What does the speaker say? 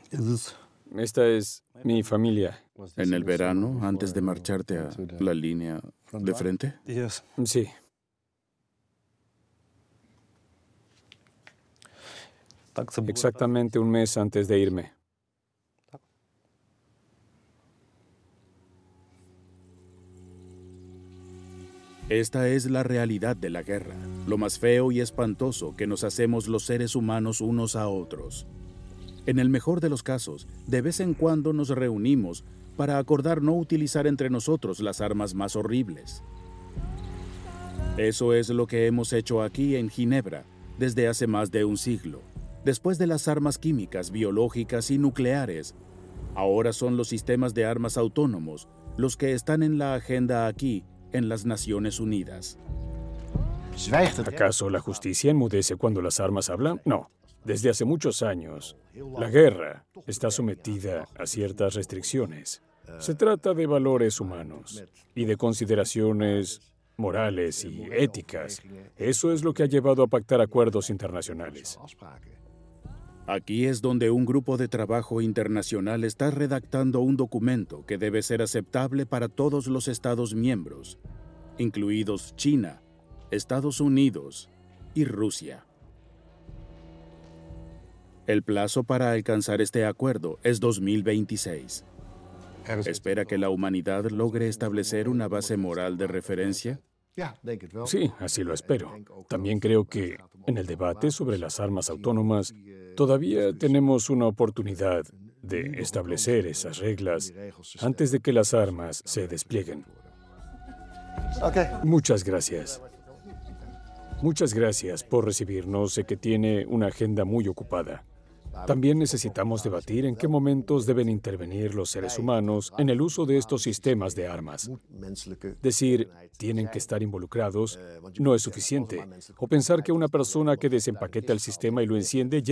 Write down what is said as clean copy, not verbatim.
Esta es mi familia. ¿En el verano, antes de marcharte a la línea de frente? Sí. Exactamente un mes antes de irme. Esta es la realidad de la guerra, lo más feo y espantoso que nos hacemos los seres humanos unos a otros. En el mejor de los casos, de vez en cuando nos reunimos para acordar no utilizar entre nosotros las armas más horribles. Eso es lo que hemos hecho aquí en Ginebra desde hace más de un siglo. Después de las armas químicas, biológicas y nucleares, ahora son los sistemas de armas autónomos los que están en la agenda aquí en las Naciones Unidas. ¿Acaso la justicia enmudece cuando las armas hablan? No. Desde hace muchos años, la guerra está sometida a ciertas restricciones. Se trata de valores humanos y de consideraciones morales y éticas. Eso es lo que ha llevado a pactar acuerdos internacionales. Aquí es donde un grupo de trabajo internacional está redactando un documento que debe ser aceptable para todos los Estados miembros, incluidos China, Estados Unidos y Rusia. El plazo para alcanzar este acuerdo es 2026. ¿Espera que la humanidad logre establecer una base moral de referencia? Sí, así lo espero. También creo que en el debate sobre las armas autónomas todavía tenemos una oportunidad de establecer esas reglas antes de que las armas se desplieguen. Muchas gracias. Muchas gracias por recibirnos. Sé que tiene una agenda muy ocupada. También necesitamos debatir en qué momentos deben intervenir los seres humanos en el uso de estos sistemas de armas. Decir, tienen que estar involucrados, no es suficiente. O pensar que una persona que desempaqueta el sistema y lo enciende ya